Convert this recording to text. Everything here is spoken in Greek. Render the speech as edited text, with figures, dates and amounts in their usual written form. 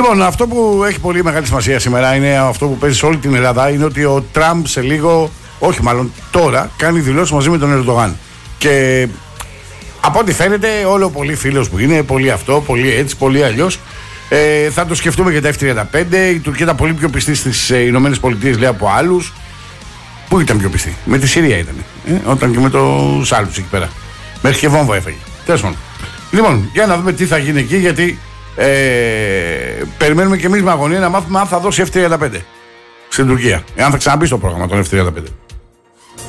Λοιπόν, αυτό που έχει πολύ μεγάλη σημασία σήμερα είναι αυτό που παίζει σε όλη την Ελλάδα. Είναι ότι ο Τραμπ σε λίγο, όχι μάλλον τώρα, κάνει δηλώσεις μαζί με τον Ερντογάν. Και από ό,τι φαίνεται, όλο πολύ φίλος που είναι, πολύ αυτό, πολύ έτσι, πολύ αλλιώς. Θα το σκεφτούμε για τα F-35. Η Τουρκία ήταν πολύ πιο πιστή στις Ηνωμένες Πολιτείες, λέει, από άλλους. Πού ήταν πιο πιστή? Με τη Συρία ήταν. Όταν και με τους άλλους εκεί πέρα. Μέχρι και βόμβα έφαγε. Τέλος πάντων. Λοιπόν, για να δούμε τι θα γίνει εκεί, γιατί περιμένουμε και εμείς με αγωνία να μάθουμε αν θα δώσει F-35 στην Τουρκία. Εάν θα ξαναμπεί στο πρόγραμμα των F-35.